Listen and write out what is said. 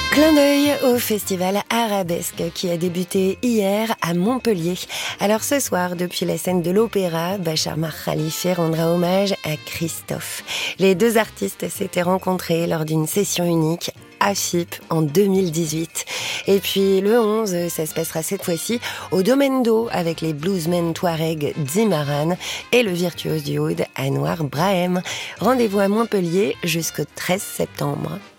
Clin d'œil au festival Arabesque qui a débuté hier à Montpellier. Alors ce soir, depuis la scène de l'opéra, Bachar Mar Khalifi rendra hommage à Christophe. Les deux artistes s'étaient rencontrés lors d'une session unique à FIP en 2018. Et puis le 11, ça se passera cette fois-ci au Domaine d'Eau avec les bluesmen touareg Zimaran et le virtuose du oud Anouar Brahem. Rendez-vous à Montpellier jusqu'au 13 septembre.